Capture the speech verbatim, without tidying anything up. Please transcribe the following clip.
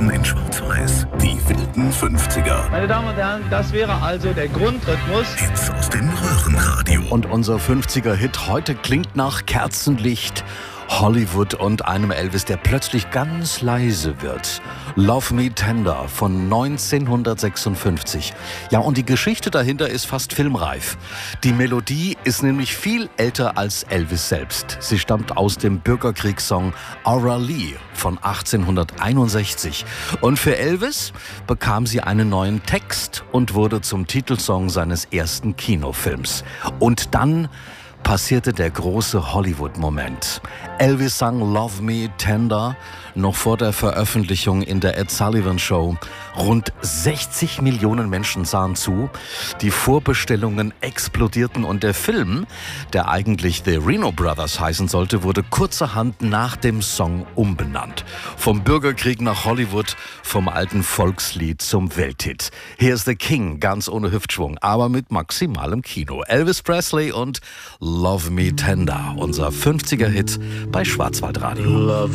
Kassetten in Schwarz-Weiß. Die wilden fünfziger. Meine Damen und Herren, das wäre also der Grundrhythmus. Hits aus dem Röhrenradio. Und unser fünfziger-Hit heute klingt nach Kerzenlicht, Hollywood und einem Elvis, der plötzlich ganz leise wird. Love Me Tender von neunzehnhundertsechsundfünfzig. Ja, und die Geschichte dahinter ist fast filmreif. Die Melodie ist nämlich viel älter als Elvis selbst. Sie stammt aus dem Bürgerkriegssong Aura Lee von achtzehnhunderteinundsechzig. Und für Elvis bekam sie einen neuen Text und wurde zum Titelsong seines ersten Kinofilms. Und dann passierte der große Hollywood-Moment. Elvis sang Love Me Tender noch vor der Veröffentlichung in der Ed Sullivan Show. Rund sechzig Millionen Menschen sahen zu. Die Vorbestellungen explodierten und der Film, der eigentlich The Reno Brothers heißen sollte, wurde kurzerhand nach dem Song umbenannt. Vom Bürgerkrieg nach Hollywood, vom alten Volkslied zum Welthit. Hier ist The King, ganz ohne Hüftschwung, aber mit maximalem Kino. Elvis Presley und Love Me Tender, unser fünfziger-Hit bei Schwarzwaldradio.